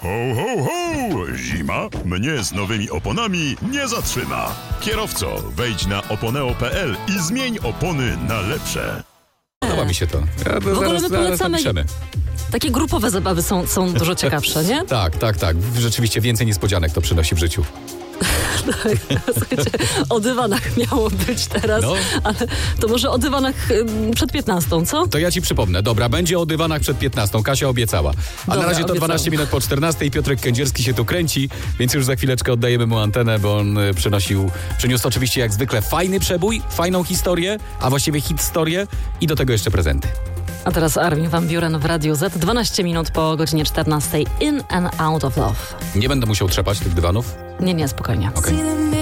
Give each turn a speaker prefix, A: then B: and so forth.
A: Ho, ho, ho! Zima mnie z nowymi oponami nie zatrzyma. Kierowco, wejdź na oponeo.pl i zmień opony na lepsze.
B: Podoba mi się to.
C: W ogóle my polecamy.
B: Napiszemy.
C: Takie grupowe zabawy są dużo ciekawsze, nie?
B: Tak. Rzeczywiście więcej niespodzianek to przynosi w życiu.
C: Słuchajcie, o dywanach miało być teraz,
B: No.
C: ale to może o dywanach przed 15, co?
B: To ja ci przypomnę. Dobra, będzie o dywanach przed 15. Kasia obiecała. A
C: Dobra,
B: na razie to
C: obiecałam.
B: 12 minut po 14 i Piotrek Kędzierski się tu kręci, więc już za chwileczkę oddajemy mu antenę, bo on przyniósł oczywiście jak zwykle fajny przebój, fajną historię, a właściwie hit-storię i do tego jeszcze prezenty.
C: A teraz Armin van Buuren w Radiu Z, 12 minut po godzinie 14. In and Out of Love.
B: Nie będę musiał trzepać tych dywanów.
C: Nie, spokojnie.
B: Okej.